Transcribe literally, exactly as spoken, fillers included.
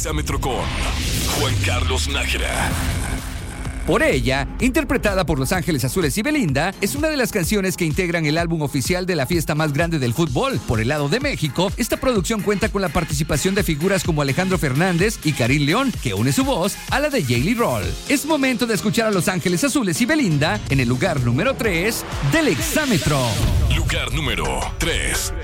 Exámetro con Juan Carlos Nájera. Por ella, interpretada por Los Ángeles Azules y Belinda, es una de las canciones que integran el álbum oficial de la fiesta más grande del fútbol. Por el lado de México, esta producción cuenta con la participación de figuras como Alejandro Fernández y Karim León, que une su voz a la de Jaylee Roll. Es momento de escuchar a Los Ángeles Azules y Belinda en el lugar número tres del Exámetro. Lugar número tres.